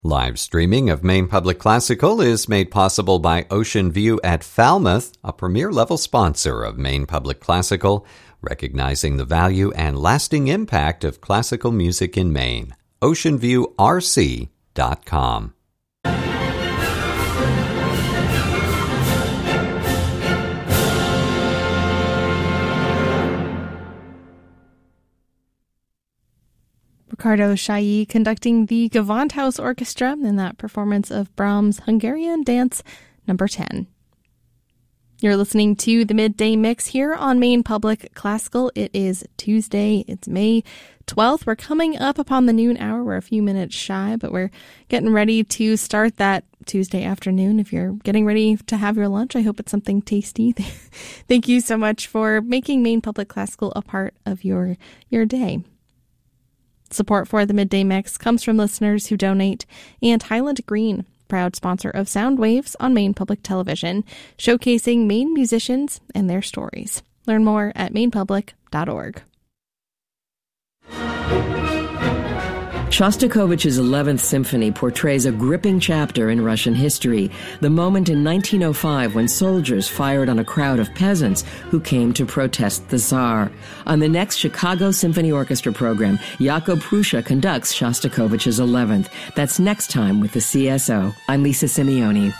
Live streaming of Maine Public Classical is made possible by Ocean View at Falmouth, a premier-level sponsor of Maine Public Classical, recognizing the value and lasting impact of classical music in Maine. OceanViewRC.com. Ricardo Chailly conducting the Gewandhaus Orchestra in that performance of Brahms' Hungarian Dance No. 10. You're listening to the Midday Mix here on Maine Public Classical. It is Tuesday. It's May 12th. We're coming up upon the noon hour. We're a few minutes shy, but we're getting ready to start that Tuesday afternoon. If you're getting ready to have your lunch, I hope it's something tasty. Thank you so much for making Maine Public Classical a part of your day. Support for the Midday Mix comes from listeners who donate, and Highland Green, proud sponsor of Sound Waves on Maine Public Television, showcasing Maine musicians and their stories. Learn more at mainepublic.org. Shostakovich's 11th Symphony portrays a gripping chapter in Russian history, the moment in 1905 when soldiers fired on a crowd of peasants who came to protest the Tsar. On the next Chicago Symphony Orchestra program, Jakub Prussia conducts Shostakovich's 11th. That's next time with the CSO. I'm Lisa Simeoni.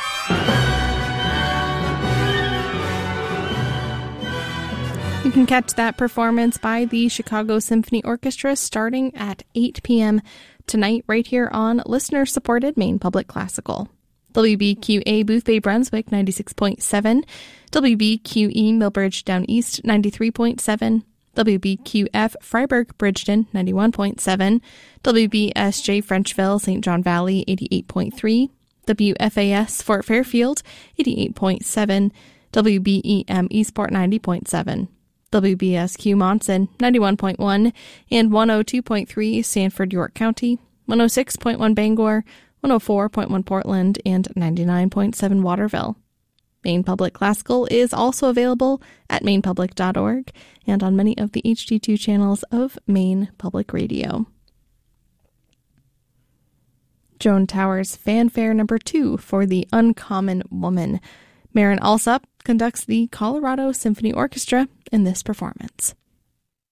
You can catch that performance by the Chicago Symphony Orchestra starting at 8 p.m. tonight right here on listener-supported Maine Public Classical. WBQA Boothbay Brunswick 96.7, WBQE Millbridge Down East 93.7, WBQF Freiburg Bridgeton 91.7, WBSJ Frenchville St. John Valley 88.3, WFAS Fort Fairfield 88.7, WBEM Eastport 90.7. WBSQ Monson 91.1 and 102.3 Sanford, York County, 106.1 Bangor, 104.1 Portland, and 99.7 Waterville. Maine Public Classical is also available at mainepublic.org and on many of the HD2 channels of Maine Public Radio. Joan Towers Fanfare No. 2 for the Uncommon Woman. Marin Alsop conducts the Colorado Symphony Orchestra in this performance.